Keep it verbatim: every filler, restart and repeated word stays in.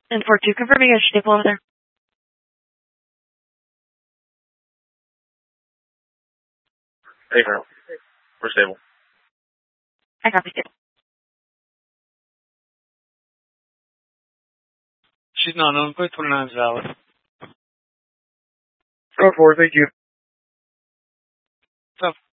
And for two, confirming you're stable over there. Hey, girl. We're stable. I copy stable. She's not known. Play twenty-nine is valid. Go for it. Thank you. Tough.